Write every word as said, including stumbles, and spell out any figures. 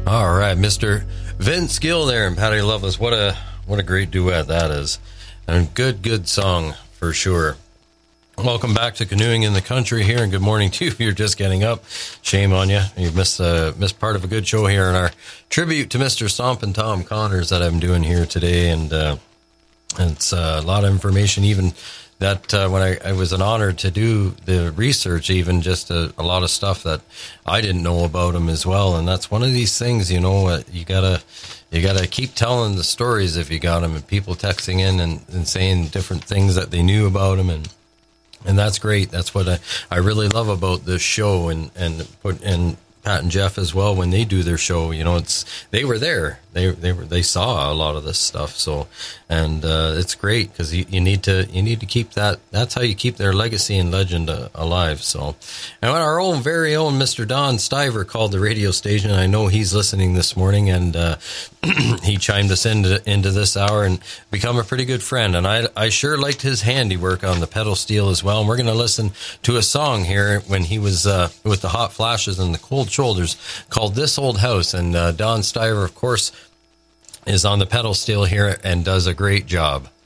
All right, Mister Vince Gill there and Patty Loveless. What a what a great duet that is. And good, good song for sure. Welcome back to Canoeing in the Country here, and good morning to you if you're just getting up. Shame on you. You've missed, uh, missed part of a good show here in our tribute to Mister Stompin' Tom Connors that I'm doing here today. And, uh, and it's uh, a lot of information, even that uh, when I, I was an honor to do the research, even just a, a lot of stuff that I didn't know about him as well. And that's one of these things, you know, uh, you gotta, you gotta keep telling the stories if you got him, and people texting in and, and saying different things that they knew about him. And, and that's great. That's what I, I really love about this show, and, and put, and Pat and Jeff as well, when they do their show, you know, it's, they were there. They, they were, they saw a lot of this stuff. So, and, uh, it's great because you, you need to, you need to keep that. That's how you keep their legacy and legend uh, alive. So, and our own very own Mister Don Stiver called the radio station. I know he's listening this morning, and, uh, he chimed us into, into this hour and become a pretty good friend. And I, I sure liked his handiwork on the pedal steel as well. And we're going to listen to a song here when he was, uh, with the Hot Flashes and the Cold Shoulders, called This Old House. And, uh, Don Stiver, of course, is on the pedal steel here and does a great job.